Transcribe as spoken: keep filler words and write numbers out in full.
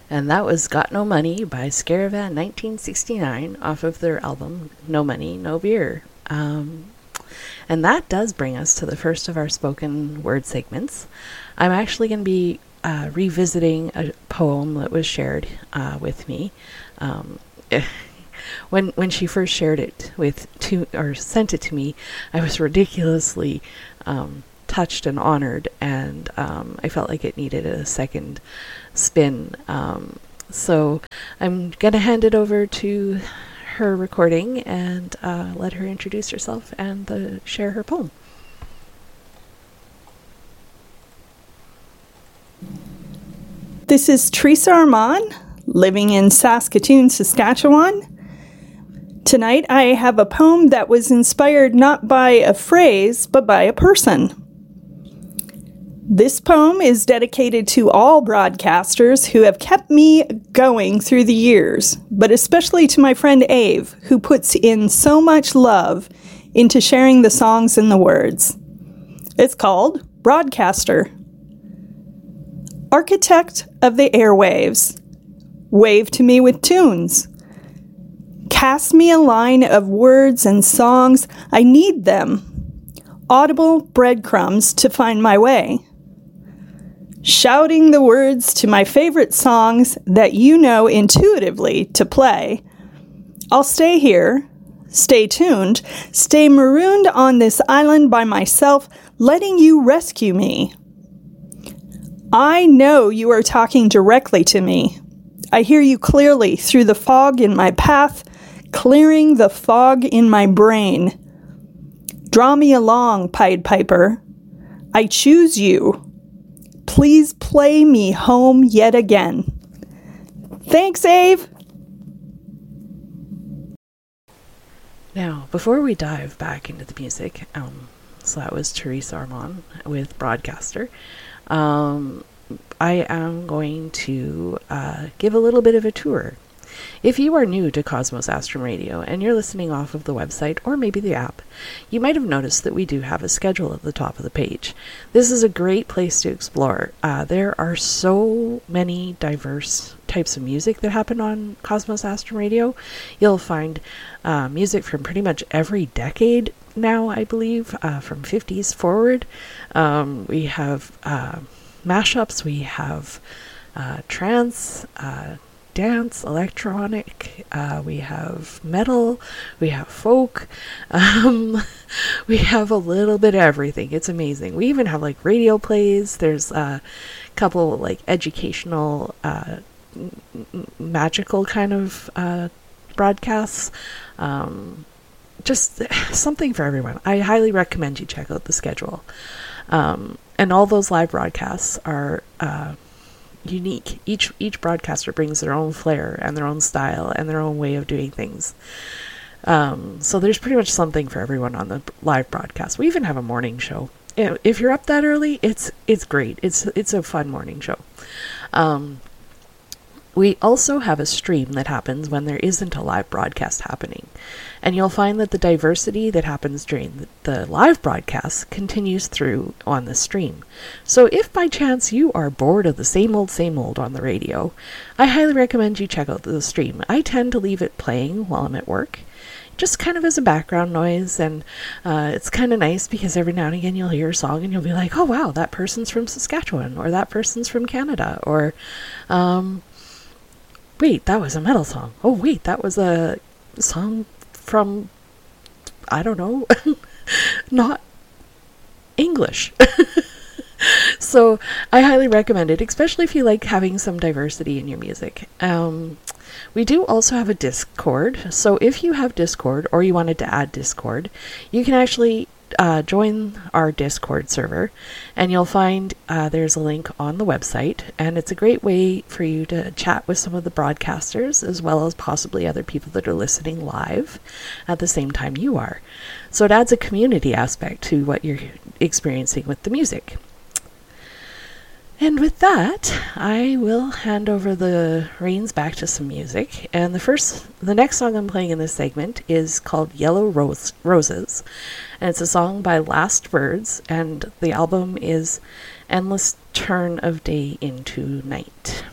And that was Got No Money by Scaravan nineteen sixty-nine off of their album No Money, No Beer. Um, and that does bring us to the first of our spoken word segments. I'm actually going to be uh, revisiting a poem that was shared uh, with me. Um, when when she first shared it with to or sent it to me, I was ridiculously um, touched and honored, and um, I felt like it needed a second spin. Um, so I'm going to hand it over to her recording and uh, let her introduce herself and uh, share her poem. This is Teresa Armand, living in Saskatoon, Saskatchewan. Tonight I have a poem that was inspired not by a phrase, but by a person. This poem is dedicated to all broadcasters who have kept me going through the years, but especially to my friend Ave, who puts in so much love into sharing the songs and the words. It's called Broadcaster. Architect of the airwaves, wave to me with tunes. Cast me a line of words and songs, I need them. Audible breadcrumbs to find my way. Shouting the words to my favorite songs that you know intuitively to play. I'll stay here, stay tuned, stay marooned on this island by myself, letting you rescue me. I know you are talking directly to me. I hear you clearly through the fog in my path, clearing the fog in my brain. Draw me along, Pied Piper. I choose you. Please play me home yet again. Thanks, Ave. Now, before we dive back into the music, um, so that was Teresa Armand with Broadcaster. Um, I am going to uh, give a little bit of a tour. If you are new to Cosmos Astrum Radio and you're listening off of the website or maybe the app, you might have noticed that we do have a schedule at the top of the page. This is a great place to explore. Uh, there are so many diverse types of music that happen on Cosmos Astrum Radio. You'll find uh, music from pretty much every decade now, I believe, uh, from fifties forward. Um, we have uh, mashups, we have uh, trance, uh, dance, electronic, uh, we have metal, we have folk, um, we have a little bit of everything. It's amazing. We even have like radio plays. There's a couple like educational, uh, m- magical kind of uh, broadcasts. Um, just something for everyone. I highly recommend you check out the schedule. Um, and all those live broadcasts are uh, unique. Each each broadcaster brings their own flair and their own style and their own way of doing things. Um, so there's pretty much something for everyone on the live broadcast. We even have a morning show. If you're up that early, it's it's great. It's it's a fun morning show. Um, we also have a stream that happens when there isn't a live broadcast happening. And you'll find that the diversity that happens during the live broadcast continues through on the stream. So if by chance you are bored of the same old, same old on the radio, I highly recommend you check out the stream. I tend to leave it playing while I'm at work, just kind of as a background noise, and uh, it's kind of nice because every now and again you'll hear a song and you'll be like, oh wow, that person's from Saskatchewan, or that person's from Canada, or um, wait, that was a metal song. Oh wait, that was a song from, I don't know, not English. So I highly recommend it, especially if you like having some diversity in your music. Um, we do also have a Discord. So if you have Discord or you wanted to add Discord, you can actually uh, join our Discord server, and you'll find uh, there's a link on the website, and it's a great way for you to chat with some of the broadcasters as well as possibly other people that are listening live at the same time you are. So it adds a community aspect to what you're experiencing with the music. And with that, I will hand over the reins back to some music. And the first, the next song I'm playing in this segment is called Yellow Rose, Roses. And it's a song by Last Birds, and the album is Endless Turn of Day into Night.